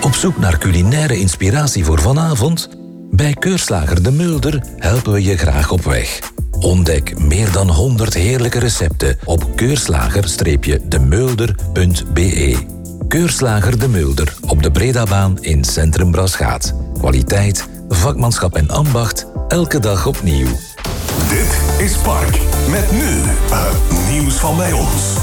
Op zoek naar culinaire inspiratie voor vanavond? Bij Keurslager De Mulder helpen we je graag op weg. Ontdek meer dan 100 heerlijke recepten op keurslager-demulder.be. Keurslager De Mulder op de Bredabaan in Centrum Braschaat. Kwaliteit, vakmanschap en ambacht, elke dag opnieuw. Dit is Park, met nu het nieuws van bij ons.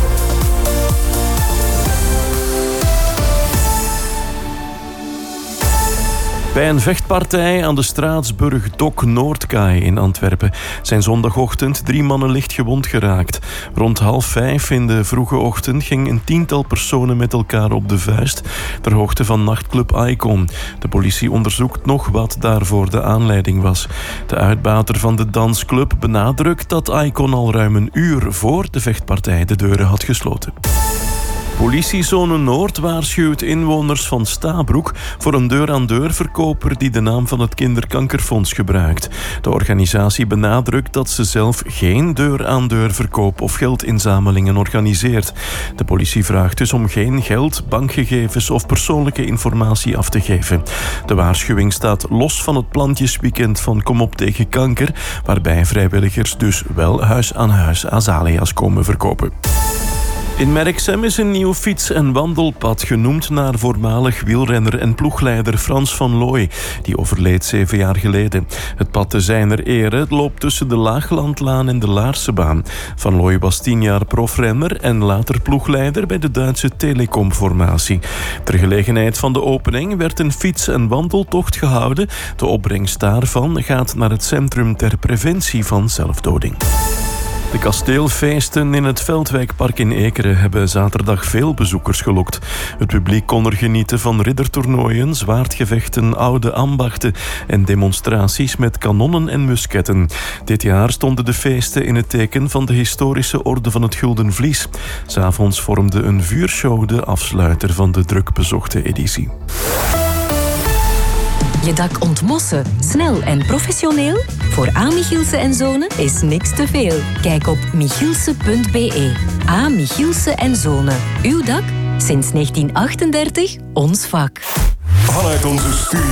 Bij een vechtpartij aan de Straatsburg Dok Noordkaai in Antwerpen zijn zondagochtend 3 mannen licht gewond geraakt. Rond 4:30 in de vroege ochtend ging een 10-tal personen met elkaar op de vuist ter hoogte van nachtclub Icon. De politie onderzoekt nog wat daarvoor de aanleiding was. De uitbater van de dansclub benadrukt dat Icon al ruim een uur voor de vechtpartij de deuren had gesloten. Politiezone Noord waarschuwt inwoners van Stabroek voor een deur-aan-deur verkoper die de naam van het Kinderkankerfonds gebruikt. De organisatie benadrukt dat ze zelf geen deur-aan-deur verkoop of geldinzamelingen organiseert. De politie vraagt dus om geen geld, bankgegevens of persoonlijke informatie af te geven. De waarschuwing staat los van het plantjesweekend van Kom op tegen kanker, waarbij vrijwilligers dus wel huis aan huis azalea's komen verkopen. In Merksem is een nieuw fiets- en wandelpad genoemd naar voormalig wielrenner en ploegleider Frans van Looy, die overleed 7 jaar geleden. Het pad te zijner ere loopt tussen de Laaglandlaan en de Laarsebaan. Van Looy was 10 jaar profrenner en later ploegleider bij de Duitse Telecom-formatie. Ter gelegenheid van de opening werd een fiets- en wandeltocht gehouden. De opbrengst daarvan gaat naar het Centrum ter Preventie van Zelfdoding. De kasteelfeesten in het Veldwijkpark in Ekeren hebben zaterdag veel bezoekers gelokt. Het publiek kon er genieten van riddertoernooien, zwaardgevechten, oude ambachten en demonstraties met kanonnen en musketten. Dit jaar stonden de feesten in het teken van de historische orde van het Gulden Vlies. 's Avonds vormde een vuurshow de afsluiter van de druk bezochte editie. Je dak ontmossen, snel en professioneel? Voor A. Michielsen & Zonen is niks te veel. Kijk op michielsen.be. A. Michielsen & Zonen. Uw dak? Sinds 1938 ons vak. Vanuit onze studio